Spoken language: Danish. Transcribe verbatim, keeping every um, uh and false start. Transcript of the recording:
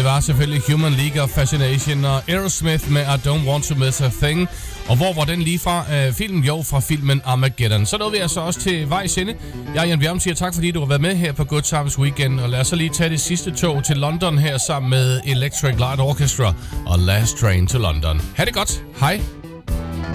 var selvfølgelig Human League of Fascination og Aerosmith med I Don't Want To Miss A Thing. Og hvor var den lige fra øh, filmen? Jo, fra filmen Armageddon. Så nåede vi altså også til vejs ende. Jeg er Jan Bjerg, siger tak, fordi du har været med her på Good Times Weekend. Og lad os så lige tage det sidste tog til London her sammen med Electric Light Orchestra og Last Train to London. Ha' det godt. Hej.